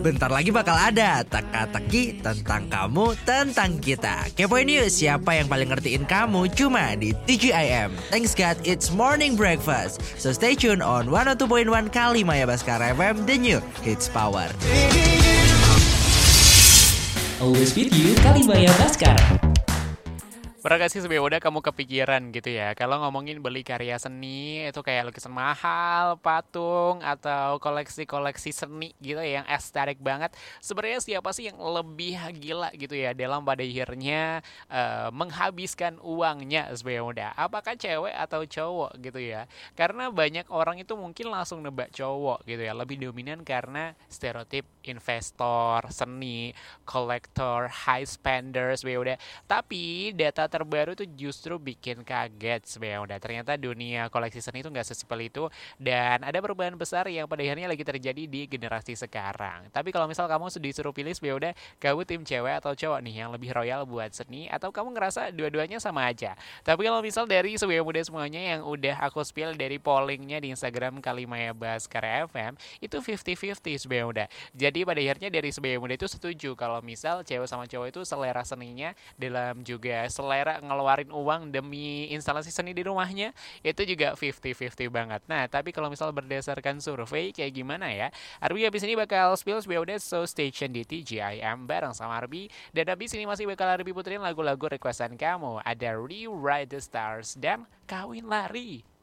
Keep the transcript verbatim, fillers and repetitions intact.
bentar lagi bakal ada teka-teki tentang kamu, tentang kita. Kepoin yuk siapa yang paling ngertiin kamu cuma di T G I M. Thanks God, it's morning breakfast. So stay tuned on one oh two point one Kalimaya Baskara F M, the new hits power. Always with you, Kalimaya Baskara. Pernah gak sih sebenarnya udah kamu kepikiran gitu ya, kalau ngomongin beli karya seni itu kayak lukisan mahal, patung, atau koleksi-koleksi seni gitu ya, yang estetik banget. Sebenarnya siapa sih yang lebih gila gitu ya dalam pada akhirnya uh, menghabiskan uangnya sebenarnya udah? Apakah cewek atau cowok gitu ya? Karena banyak orang itu mungkin langsung nebak cowok gitu ya, lebih dominan karena stereotip investor, seni, kolektor, high spenders sebenarnya udah. Tapi data terbaru itu justru bikin kaget sebenarnya udah. Ternyata dunia koleksi seni itu nggak sesimpel itu dan ada perubahan besar yang pada akhirnya lagi terjadi di generasi sekarang. Tapi kalau misal kamu disuruh pilih sebenarnya udah, kamu tim cewek atau cowok nih yang lebih royal buat seni, atau kamu ngerasa dua-duanya sama aja? Tapi kalau misal dari sebenarnya muda semuanya yang udah aku spill dari pollingnya di Instagram Kalimaya Baskara F M, itu lima puluh lima puluh sebenarnya udah. Jadi pada akhirnya dari sebenarnya muda itu setuju kalau misal cewek sama cowok itu selera seninya dalam juga selera ngeluarin uang demi instalasi seni di rumahnya itu juga lima puluh lima puluh banget. Nah, tapi kalau misal berdasarkan survei kayak gimana ya? Arbi habis ini bakal spill udah, so stay tune di T G I M bareng sama Arbi. Dan habis ini masih bakal Arbi puterin lagu-lagu requestan kamu. Ada Rewrite the Stars dan Kawin Lari.